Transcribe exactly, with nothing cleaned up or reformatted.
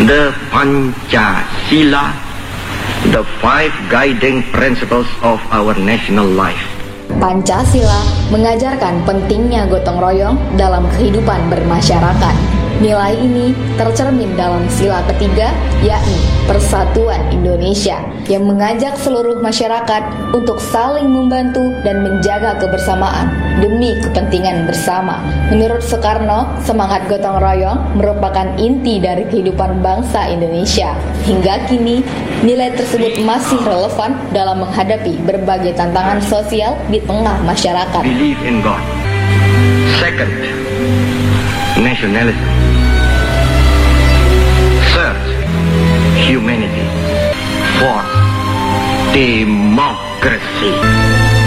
the Pancasila, the five guiding principles of our national life. Pancasila mengajarkan pentingnya gotong royong dalam kehidupan bermasyarakat. Nilai ini tercermin dalam sila ketiga, yakni Persatuan Indonesia, yang mengajak seluruh masyarakat untuk saling membantu dan menjaga kebersamaan demi kepentingan bersama. Menurut Soekarno, semangat gotong royong merupakan inti dari kehidupan bangsa Indonesia. Hingga kini, nilai tersebut masih relevan dalam menghadapi berbagai tantangan sosial di tengah masyarakat. Believe in God. Second, nationalism. Third, humanity. Fourth, democracy.